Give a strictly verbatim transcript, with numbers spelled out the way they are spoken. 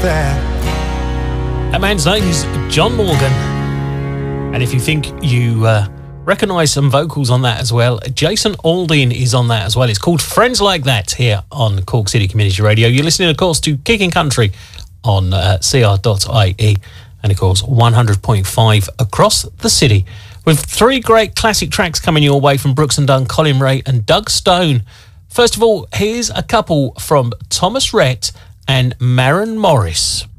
that. That man's name is John Morgan. And if you think you uh, recognise some vocals on that as well, Jason Aldean is on that as well. It's called Friends Like That here on Cork City Community Radio. You're listening, of course, to Kicking Country on uh, C R dot I E and, of course, one hundred point five across the city. With three great classic tracks coming your way from Brooks and Dunn, Colin Ray and Doug Stone. First of all, here's a couple from Thomas Rhett and Maren Morris.